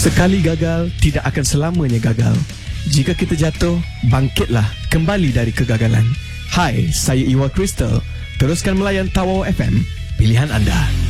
Sekali gagal, tidak akan selamanya gagal. Jika kita jatuh, bangkitlah kembali dari kegagalan. Hai, saya Iwa Crystal. Teruskan melayan Tawau FM, pilihan anda.